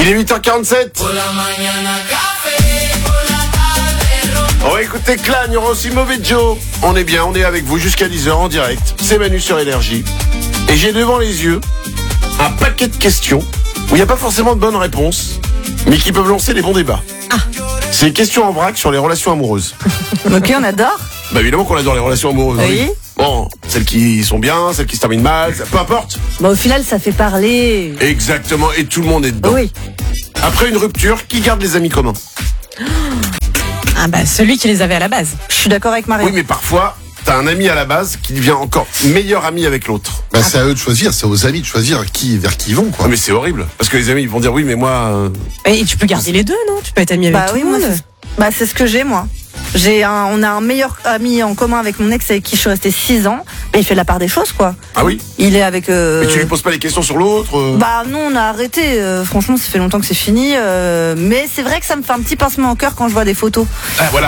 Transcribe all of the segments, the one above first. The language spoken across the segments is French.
Il est 8h47. On va écouter Clan, il y aura aussi Mauvais Joe. On est bien, on est avec vous jusqu'à 10h en direct. C'est Manu sur Énergie. Et j'ai devant les yeux un paquet de questions où il n'y a pas forcément de bonnes réponses, mais qui peuvent lancer des bons débats. C'est des questions en vrac sur les relations amoureuses. Ok, on adore. Bah évidemment qu'on adore les relations amoureuses. Oui. Bon, celles qui sont bien, celles qui se terminent mal, peu importe. Bon, au final, ça fait parler. Exactement, et tout le monde est dedans. Oui. Après une rupture, qui garde les amis communs? Ah bah celui qui les avait à la base. Je suis d'accord avec Marie. Oui, mais parfois, t'as un ami à la base qui devient encore meilleur ami avec l'autre. Bah, c'est à eux de choisir, c'est aux amis de choisir vers qui ils vont, quoi. Mais c'est horrible, parce que les amis ils vont dire oui, mais moi... Et tu peux garder les deux, non? Tu peux être ami avec Bah tout oui, le moi, monde. c'est ce que j'ai, moi. On a un meilleur ami en commun avec mon ex avec qui je suis restée 6 ans. Et il fait la part des choses, quoi. Ah oui? Il est avec... Mais tu lui poses pas les questions sur l'autre Bah non, on a arrêté. Franchement, ça fait longtemps que c'est fini. Mais c'est vrai que ça me fait un petit pincement au cœur quand je vois des photos. Ah voilà.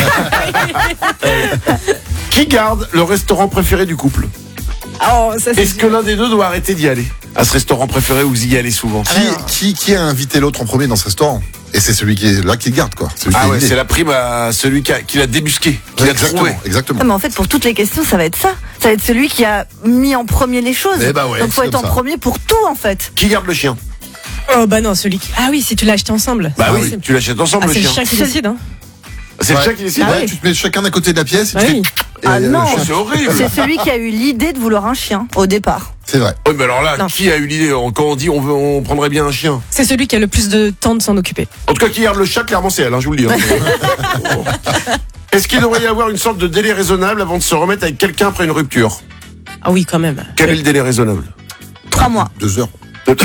Qui garde le restaurant préféré du couple? Oh, ça, c'est Est-ce que l'un des deux doit arrêter d'y aller? À ce restaurant préféré où vous y allez souvent? Qui a invité l'autre en premier dans ce restaurant? Et c'est celui qui est là qui le garde, quoi. Celui qui Ah a ouais, l'idée. c'est la prime à celui qui l'a débusqué, qui l'a trouvé. Exactement. Ah, mais en fait, pour toutes les questions, ça va être ça. Ça va être celui qui a mis en premier les choses. Eh bah ouais, donc faut c'est être en comme ça. premier pour tout, en fait. Qui garde le chien? Oh bah non, celui qui... Ah oui, si tu l'as acheté ensemble. Bah Ah oui, oui. tu l'achètes ensemble Ah, le c'est le chien. chien qui décide, hein. C'est le Ouais. chien qui décide? Ah Ouais, oui. tu te mets chacun à côté de la pièce et Ah tu oui. fais... Ah et, non. Oh, c'est horrible. C'est celui qui a eu l'idée de vouloir un chien, au départ. C'est vrai. Oui, mais alors là, Non. qui a eu l'idée? Quand on dit on prendrait bien un chien. C'est celui qui a le plus de temps de s'en occuper. En tout cas, qui garde le chat, clairement, c'est elle, hein, je vous le dis. Hein. Est-ce qu'il devrait y avoir une sorte de délai raisonnable avant de se remettre avec quelqu'un après une rupture? Ah oui, quand même. Quel est le délai raisonnable? 3 mois. 2 heures. Ok,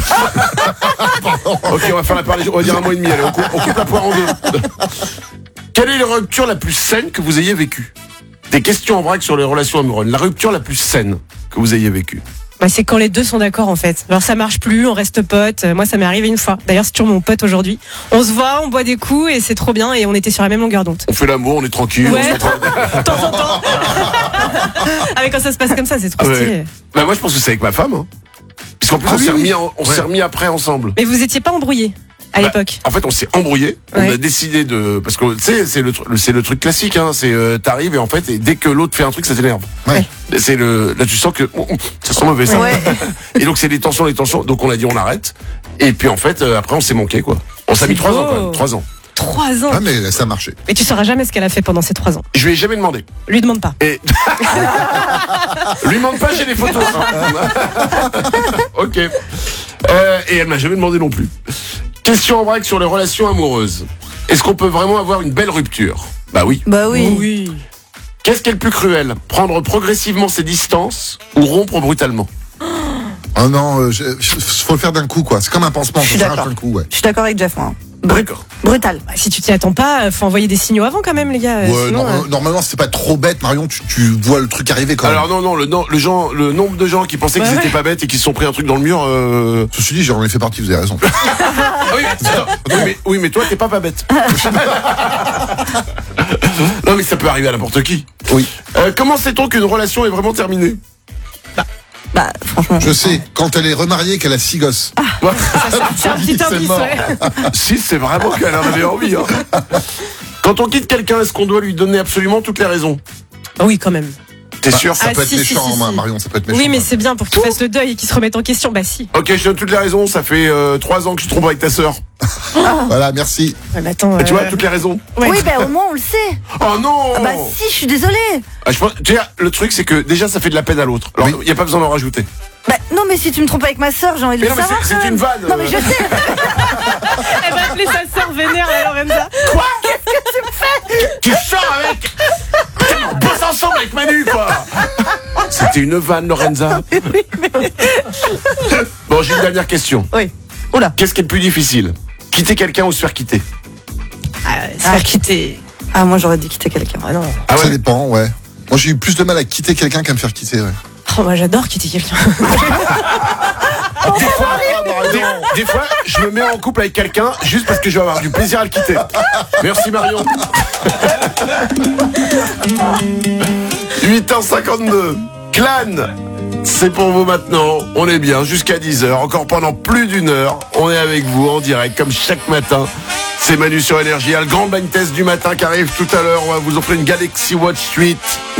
on va faire la part des jours, on va dire 1 mois et demi. Allez, on coupe la poire en deux. Quelle est la rupture la plus saine que vous ayez vécue? Des questions en vrac sur les relations amoureuses. La rupture la plus saine que vous ayez vécue? Bah, c'est quand les deux sont d'accord, en fait. Alors ça marche plus, on reste potes. Moi, ça m'est arrivé une fois. D'ailleurs, c'est toujours mon pote aujourd'hui. On se voit, on boit des coups et c'est trop bien et on était sur la même longueur d'onde. On fait l'amour, on est tranquille. Ouais. On se retrouve- De temps en temps. Ah mais quand ça se passe comme ça, c'est trop stylé. Ouais. Bah, moi, je pense que c'est avec ma femme. Hein. Puisqu'en plus, Ah on oui, s'est oui. remis, on s'est Ouais. remis après ensemble. Mais vous étiez pas embrouillés à Bah, l'époque? En fait, on s'est embrouillé. On Ouais. a décidé de, parce que tu sais, c'est le truc classique. Hein, c'est t'arrives et en fait, et dès que l'autre fait un truc, ça t'énerve. Ouais. C'est là, tu sens que ça sent mauvais ça. Ouais. Et donc c'est les tensions. Donc on a dit on arrête. Et puis en fait, après on s'est manqué quoi. On s'est C'est mis 3 ans beau. quand même. 3 ans. 3 ans. Ah, mais ça a marché. Mais tu sauras jamais ce qu'elle a fait pendant ces 3 ans. Je lui ai jamais demandé. Lui demande pas. Et lui demande pas, j'ai des photos. Ok. Et elle m'a jamais demandé non plus. Question en vrac sur les relations amoureuses. Est-ce qu'on peut vraiment avoir une belle rupture? Bah oui. Bah oui. Oui. Qu'est-ce qui est le plus cruel? Prendre progressivement ses distances ou rompre brutalement? Oh non, faut le faire d'un coup, quoi. C'est comme un pansement, Je suis ça s'arrache d'accord. d'un coup, ouais. Je suis d'accord avec Jeff, moi. D'accord. Brutal. Bah, si tu t'y attends pas, faut envoyer des signaux avant quand même, les gars. Ouais, Sinon, normalement, c'est pas trop bête, Marion, tu vois le truc arriver quand même. Alors non, le nombre de gens qui pensaient Ouais, qu'ils étaient ouais. pas bêtes et qui se sont pris un truc dans le mur. Ceci dit, j'en ai fait partie, vous avez raison. Ah oui, attends. Oui, mais toi t'es pas bête. Non mais ça peut arriver à n'importe qui. Oui. Comment sait-on qu'une relation est vraiment terminée? Bah, franchement. Je sais, quand elle est remariée, qu'elle a 6 gosses. c'est un petit C'est indice, mort. ouais. Si, c'est vraiment qu'elle en avait envie. Hein. Quand on quitte quelqu'un, est-ce qu'on doit lui donner absolument toutes les raisons? Ah oui, quand même. T'es sûr? Ça Ah, peut être si, méchant, si, si. Marion, ça peut être méchant. Oui, mais c'est bien pour qu'il fasse le deuil et qu'il se remette en question. Bah si. Ok, je donne toutes les raisons. Ça fait 3 ans que je trompe avec ta sœur. Voilà, merci. Ouais, mais attends. Tu vois, toutes les raisons. Ouais. Oui, bah au moins on le sait. Oh non! Ah bah si, je suis désolée. Ah, je pense, tu sais, le truc, c'est que déjà, ça fait de la peine à l'autre. Alors, il Oui. n'y a pas besoin d'en rajouter. Bah non, mais si tu me trompes avec ma sœur, j'ai envie de Mais le non, mais savoir. c'est quand même. une vanne. Non, mais je sais. Elle va appeler sa sœur vénère, la Lorenza. Quoi? Qu'est-ce que tu me fais? Tu sors avec. Putain, on bosse ensemble avec Manu, quoi. C'était une vanne, Lorenza. Bon, j'ai une dernière question. Oui. Oula. Qu'est-ce qui est le plus difficile? Quitter quelqu'un ou se faire quitter? Se faire quitter. Ah, moi j'aurais dû quitter quelqu'un. Ah non. Ah Ça ouais? dépend, ouais. Moi, j'ai eu plus de mal à quitter quelqu'un qu'à me faire quitter, ouais. Oh, moi j'adore quitter quelqu'un. Des fois, je me mets en couple avec quelqu'un juste parce que je vais avoir du plaisir à le quitter. Merci Marion. 8h52. Clan. C'est pour vous maintenant, on est bien jusqu'à 10h, encore pendant plus d'une heure, on est avec vous en direct comme chaque matin. C'est Manu sur Énergie, il y a le grand blind test du matin qui arrive tout à l'heure, on va vous offrir une Galaxy Watch 8.